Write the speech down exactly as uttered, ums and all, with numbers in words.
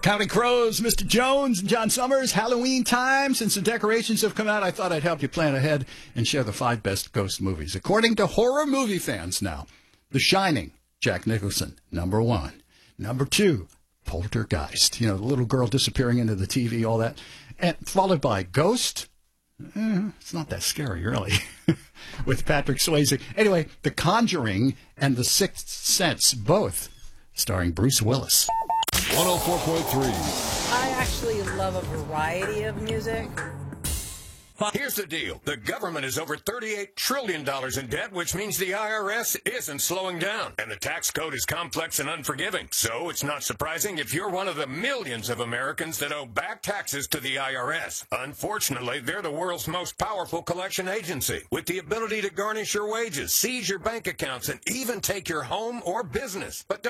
Counting Crows, Mister Jones and John Summers, Halloween time. Since the decorations have come out, I thought I'd help you plan ahead and share the five best ghost movies. According to horror movie fans now, The Shining, Jack Nicholson, number one. Number two, Poltergeist. You know, the little girl disappearing into the T V, all that. And followed by Ghost. Eh, it's not that scary, really, with Patrick Swayze. Anyway, The Conjuring and The Sixth Sense, both starring Bruce Willis. one oh four point three. I actually love a variety of music. Here's the deal. The government is over thirty-eight trillion dollars in debt, which means the I R S isn't slowing down. And the tax code is complex and unforgiving. So it's not surprising if you're one of the millions of Americans that owe back taxes to the I R S. Unfortunately, they're the world's most powerful collection agency, with the ability to garnish your wages, seize your bank accounts, and even take your home or business. But don't